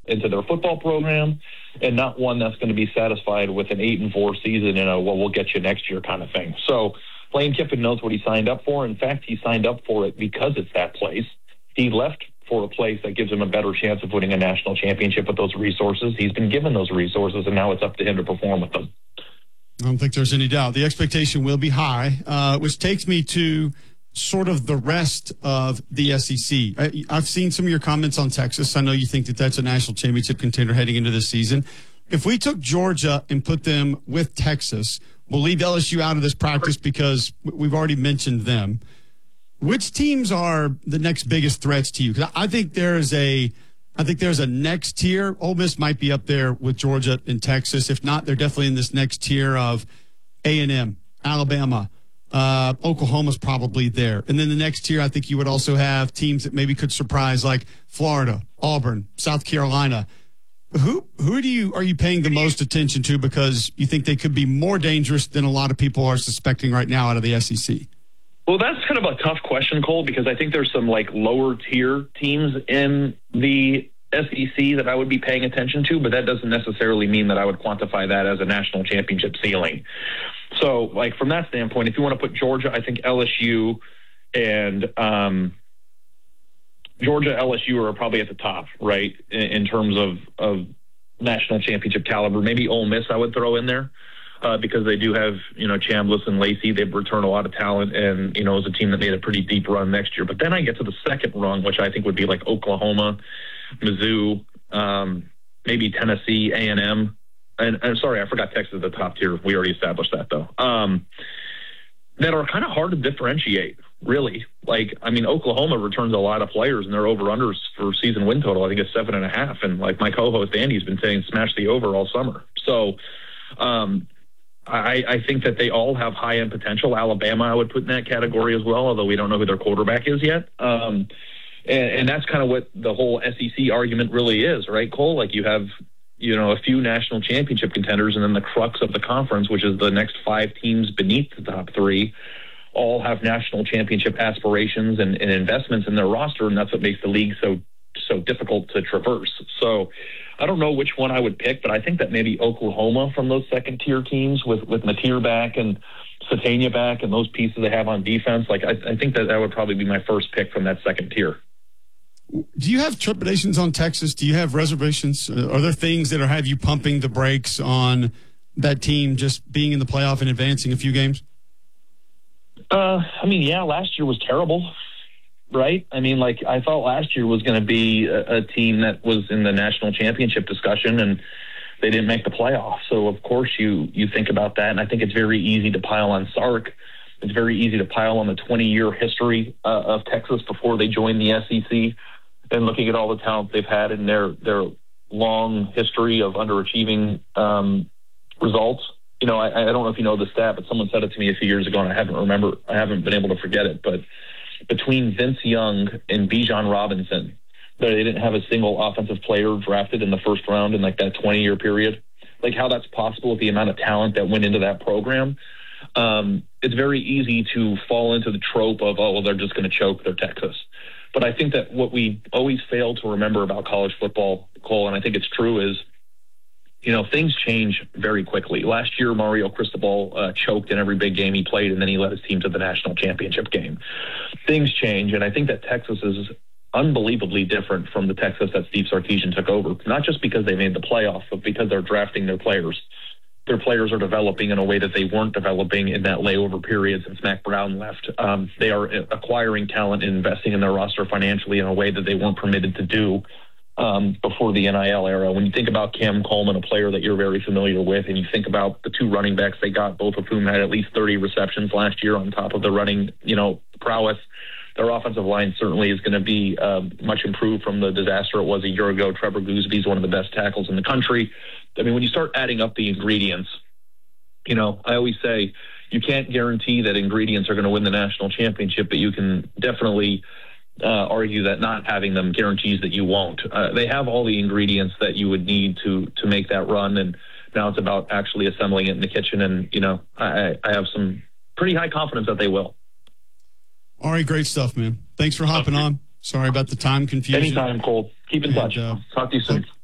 into their football program, and not one that's going to be satisfied with an 8-4 season and we'll get you next year kind of thing. So Lane Kiffin knows what he signed up for. In fact, he signed up for it because it's that place. He left for a place that gives him a better chance of winning a national championship with those resources. He's been given those resources, and now it's up to him to perform with them. I don't think there's any doubt. The expectation will be high, which takes me to sort of the rest of the SEC. I've seen some of your comments on Texas. I know you think that that's a national championship contender heading into this season. If we took Georgia and put them with Texas, we'll leave LSU out of this practice because we've already mentioned them. Which teams are the next biggest threats to you? Because I think there's a next tier. Ole Miss might be up there with Georgia and Texas. If not, they're definitely in this next tier of A&M, Alabama, Oklahoma's probably there. And then the next tier, I think you would also have teams that maybe could surprise, like Florida, Auburn, South Carolina. Who are you paying the most attention to because you think they could be more dangerous than a lot of people are suspecting right now out of the SEC? Well, that's kind of a tough question, Cole, because I think there's some like lower tier teams in the SEC that I would be paying attention to, but that doesn't necessarily mean that I would quantify that as a national championship ceiling. So, like from that standpoint, if you want to put Georgia, I think LSU and Georgia, LSU are probably at the top, right, in terms of national championship caliber. Maybe Ole Miss I would throw in there. Because they do have, Chambliss and Lacey. They've returned a lot of talent and, is a team that made a pretty deep run next year. But then I get to the second rung, which I think would be like Oklahoma, Mizzou, maybe Tennessee, A&M. And sorry, I forgot Texas at the top tier. We already established that, though. That are kind of hard to differentiate, really. Oklahoma returns a lot of players, and their over-unders for season win total, I think, is 7.5. And, like my co-host Andy's been saying, smash the over all summer. So, I think that they all have high-end potential. Alabama I would put in that category as well, although we don't know who their quarterback is yet. And that's kind of what the whole SEC argument really is, right, Cole? Like you have, a few national championship contenders, and then the crux of the conference, which is the next 5 teams beneath the top 3, all have national championship aspirations and investments in their roster, and that's what makes the league so difficult to traverse. So I don't know which one I would pick, but I think that maybe Oklahoma from those second-tier teams with Mateer back and Satania back and those pieces they have on defense, I think that would probably be my first pick from that second tier. Do you have trepidations on Texas? Do you have reservations? Are there things that have you pumping the brakes on that team just being in the playoff and advancing a few games? Yeah, last year was terrible. Right? I thought last year was going to be a team that was in the national championship discussion, and they didn't make the playoffs. So, of course, you think about that, and I think it's very easy to pile on Sark. It's very easy to pile on the 20-year history of Texas before they joined the SEC, and looking at all the talent they've had in their long history of underachieving results. I don't know if you know the stat, but someone said it to me a few years ago, and I haven't been able to forget it, but between Vince Young and Bijan Robinson, they didn't have a single offensive player drafted in the first round in that 20-year period. How that's possible with the amount of talent that went into that program. It's very easy to fall into the trope of, they're just going to choke, they're Texas. But I think that what we always fail to remember about college football, Cole, and I think it's true, is things change very quickly. Last year, Mario Cristobal choked in every big game he played, and then he led his team to the national championship game. Things change, and I think that Texas is unbelievably different from the Texas that Steve Sarkisian took over, not just because they made the playoffs, but because they're drafting their players. Their players are developing in a way that they weren't developing in that layover period since Mack Brown left. They are acquiring talent and investing in their roster financially in a way that they weren't permitted to do before the NIL era. When you think about Cam Coleman, a player that you're very familiar with, and you think about the 2 running backs they got, both of whom had at least 30 receptions last year on top of the running, prowess, their offensive line certainly is going to be much improved from the disaster it was a year ago. Trevor Goosby is one of the best tackles in the country. When you start adding up the ingredients, I always say you can't guarantee that ingredients are going to win the national championship, but you can definitely argue that not having them guarantees that you won't. They have all the ingredients that you would need to make that run, and now it's about actually assembling it in the kitchen, and I have some pretty high confidence that they will. All right, great stuff, man. Thanks for hopping on. Sorry about the time confusion. Anytime, Cole. Keep in touch. Talk to you soon.